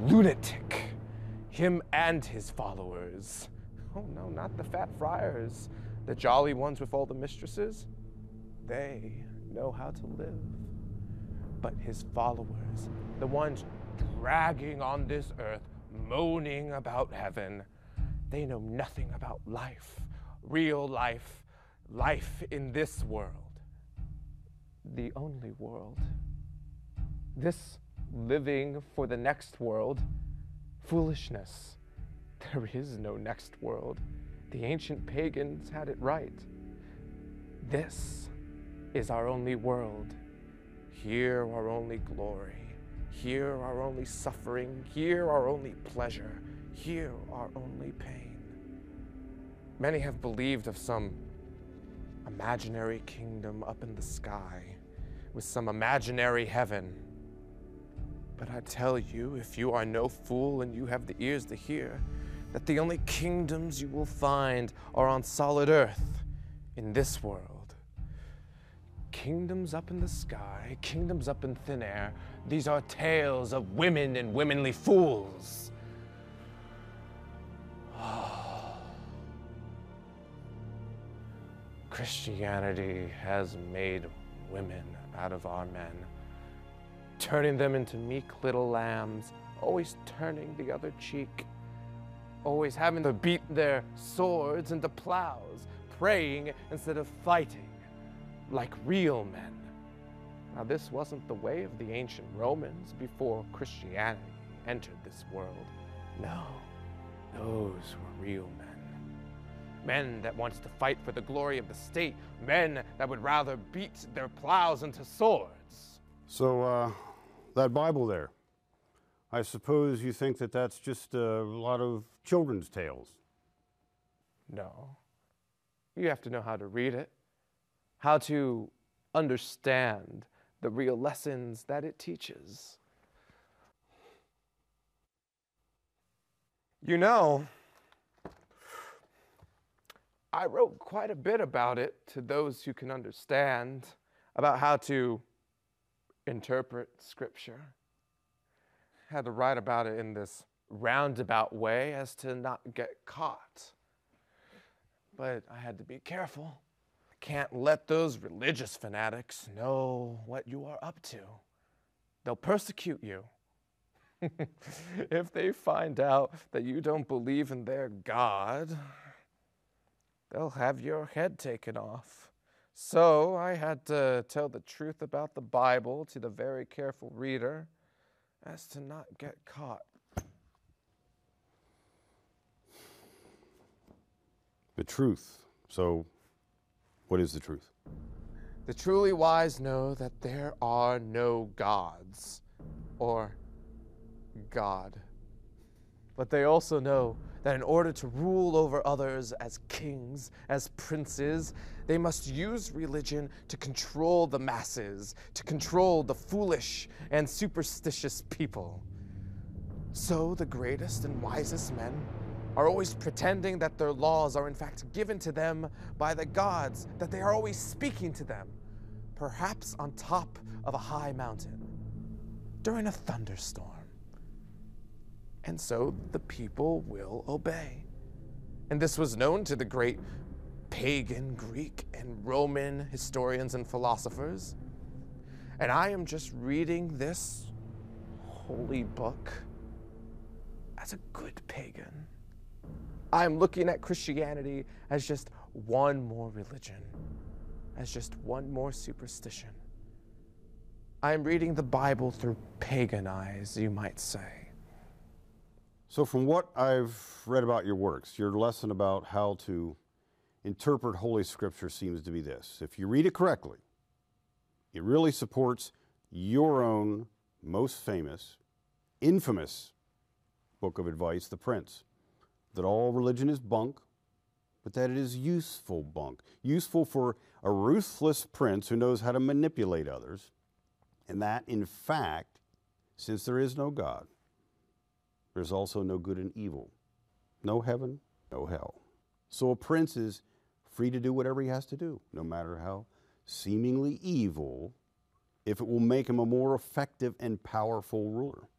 lunatic. Him and his followers. Oh no, not the fat friars, the jolly ones with all the mistresses. They know how to live. But his followers, the ones dragging on this earth, moaning about heaven, they know nothing about life, real life, life in this world. The only world. This living for the next world, foolishness. There is no next world. The ancient pagans had it right. This is our only world. Here our only glory. Here our only suffering. Here our only pleasure. Here our only pain. Many have believed of some imaginary kingdom up in the sky with some imaginary heaven. But I tell you, if you are no fool and you have the ears to hear, that the only kingdoms you will find are on solid earth in this world. Kingdoms up in the sky, kingdoms up in thin air, these are tales of women and womanly fools. Christianity has made women out of our men, turning them into meek little lambs, always turning the other cheek, always having to beat their swords into plows, praying instead of fighting, like real men. Now, this wasn't the way of the ancient Romans before Christianity entered this world. No, those were real men. Men that wanted to fight for the glory of the state. Men that would rather beat their plows into swords. So, that Bible there, I suppose you think that that's just a lot of children's tales? No. You have to know how to read it, how to understand the real lessons that it teaches. You know, I wrote quite a bit about it to those who can understand, about how to interpret Scripture. I had to write about it in this roundabout way as to not get caught. But I had to be careful. I can't let those religious fanatics know what you are up to. They'll persecute you. If they find out that you don't believe in their God, they'll have your head taken off. So I had to tell the truth about the Bible to the very careful reader as to not get caught. The truth. So, what is the truth? The truly wise know that there are no gods or God. But they also know that in order to rule over others as kings, as princes, they must use religion to control the masses, to control the foolish and superstitious people. So the greatest and wisest men are always pretending that their laws are in fact given to them by the gods, that they are always speaking to them, perhaps on top of a high mountain, during a thunderstorm. And so the people will obey. And this was known to the great pagan Greek and Roman historians and philosophers. And I am just reading this holy book as a good pagan. I'm looking at Christianity as just one more religion, as just one more superstition. I'm reading the Bible through pagan eyes, you might say. So from what I've read about your works, your lesson about how to interpret Holy Scripture seems to be this. If you read it correctly, it really supports your own most famous, infamous book of advice, The Prince, that all religion is bunk, but that it is useful bunk. Useful for a ruthless prince who knows how to manipulate others, and that, in fact, since there is no God, there's also no good and evil. No heaven, no hell. So a prince is free to do whatever he has to do, no matter how seemingly evil, if it will make him a more effective and powerful ruler.